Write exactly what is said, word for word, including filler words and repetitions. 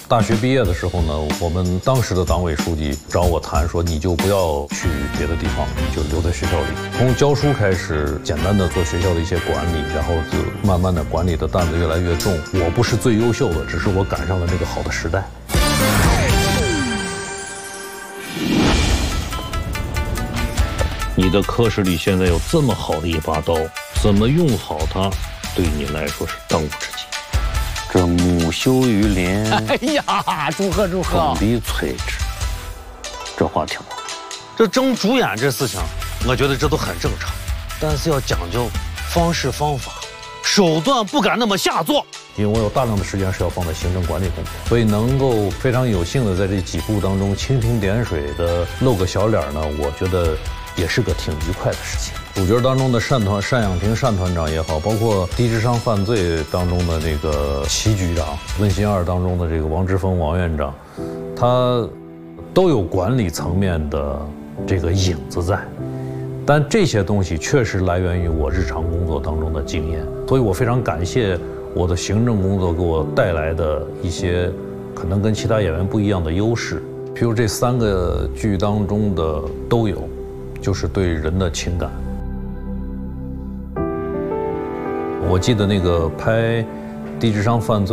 大学毕业的时候呢，我们当时的党委书记找我谈说，你就不要去别的地方，你就留在学校里，从教书开始，简单的做学校的一些管理，然后就慢慢的管理的担子越来越重。我不是最优秀的，只是我赶上了那个好的时代。你的科室里现在有这么好的一把刀，怎么用好它，对你来说是当务之急。这木秀于林， 哎呀，祝贺祝贺！ 风必摧之，这话听过。 这争主演这事情，我觉得这都很正常，但是要讲究方式方法，手段不敢那么下作。 因为我有大量的时间是要放在行政管理工作，所以能够非常有幸的在这几部当中蜻蜓点水的露个小脸呢，我觉得也是个挺愉快的事情。主角当中的单团单养平单团长也好，包括低智商犯罪当中的这个齐局长，温馨二当中的这个王志峰王院长，他都有管理层面的这个影子在，但这些东西确实来源于我日常工作当中的经验，所以我非常感谢我的行政工作给我带来的一些可能跟其他演员不一样的优势，譬如这三个剧当中的都有，就是对人的情感。我记得那个拍低智商犯罪